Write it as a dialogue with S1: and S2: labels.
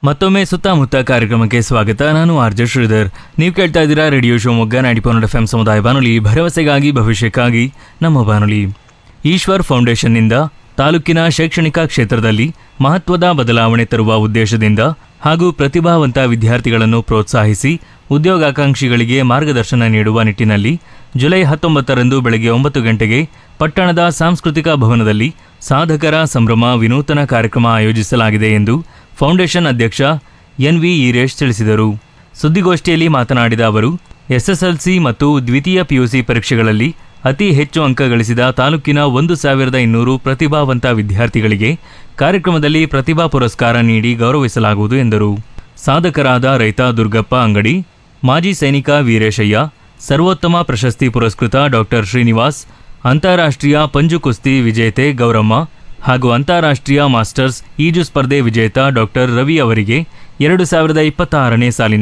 S1: ಮತ್ತೊಮ್ಮೆ ಸುತ್ತಮುತ್ತ ಕಾರ್ಯಕ್ರಮಕ್ಕೆ ಸ್ವಾಗತ. ನಾನು ಆರ್ಜೆ ಶ್ರೀಧರ್. ನೀವು ಕೇಳ್ತಾ ಇದ್ದೀರಾ ರೇಡಿಯೋ ಶಿವಮೊಗ್ಗ 90.1 FM ಸಮುದಾಯ ಬಾನುಲಿ, ಭರವಸೆಗಾಗಿ ಭವಿಷ್ಯಕ್ಕಾಗಿ ನಮ್ಮ ಬಾನುಲಿ. ಈಶ್ವರ್ ಫೌಂಡೇಶನ್ನಿಂದ ತಾಲೂಕಿನ ಶೈಕ್ಷಣಿಕ ಕ್ಷೇತ್ರದಲ್ಲಿ ಮಹತ್ವದ ಬದಲಾವಣೆ ತರುವ ಉದ್ದೇಶದಿಂದ ಹಾಗೂ ಪ್ರತಿಭಾವಂತ ವಿದ್ಯಾರ್ಥಿಗಳನ್ನು ಪ್ರೋತ್ಸಾಹಿಸಿ ಉದ್ಯೋಗಾಕಾಂಕ್ಷಿಗಳಿಗೆ ಮಾರ್ಗದರ್ಶನ ನೀಡುವ ನಿಟ್ಟಿನಲ್ಲಿ ಜುಲೈ 19ರಂದು ಬೆಳಗ್ಗೆ 9 ಗಂಟೆಗೆ ಪಟ್ಟಣದ ಸಾಂಸ್ಕೃತಿಕ ಭವನದಲ್ಲಿ ಸಾಧಕರ ಸಂಭ್ರಮ ವಿನೂತನ ಕಾರ್ಯಕ್ರಮ ಆಯೋಜಿಸಲಾಗಿದೆ ಎಂದು ಫೌಂಡೇಶನ್ ಅಧ್ಯಕ್ಷ ಎನ್.ವಿ. ಈರೇಶ್ ತಿಳಿಸಿದರು. ಸುದ್ದಿಗೋಷ್ಠಿಯಲ್ಲಿ ಮಾತನಾಡಿದ ಅವರು, ಎಸ್ಎಸ್ಎಲ್ಸಿ ಮತ್ತು ದ್ವಿತೀಯ ಪಿಯುಸಿ ಪರೀಕ್ಷೆಗಳಲ್ಲಿ ಅತಿ ಹೆಚ್ಚು ಅಂಕ ಗಳಿಸಿದ ತಾಲೂಕಿನ 1200 ಪ್ರತಿಭಾವಂತ ವಿದ್ಯಾರ್ಥಿಗಳಿಗೆ ಕಾರ್ಯಕ್ರಮದಲ್ಲಿ ಪ್ರತಿಭಾ ಪುರಸ್ಕಾರ ನೀಡಿ ಗೌರವಿಸಲಾಗುವುದು ಎಂದರು. ಸಾಧಕರಾದ ರೈತ ದುರ್ಗಪ್ಪ ಅಂಗಡಿ, ಮಾಜಿ ಸೈನಿಕ ವೀರೇಶಯ್ಯ, ಸರ್ವೋತ್ತಮ ಪ್ರಶಸ್ತಿ ಪುರಸ್ಕೃತ ಡಾಕ್ಟರ್ ಶ್ರೀನಿವಾಸ್, ಅಂತಾರಾಷ್ಟ್ರೀಯ ಪಂಜು ಕುಸ್ತಿ ವಿಜೇತೆ ಗೌರಮ್ಮ ಹಾಗೂ ಅಂತಾರಾಷ್ಟ್ರೀಯ ಮಾಸ್ಟರ್ಸ್ ಈಜು ಸ್ಪರ್ಧೆ ವಿಜೇತ ಡಾಕ್ಟರ್ ರವಿ ಅವರಿಗೆ 2026ನೇ ಸಾಲಿನ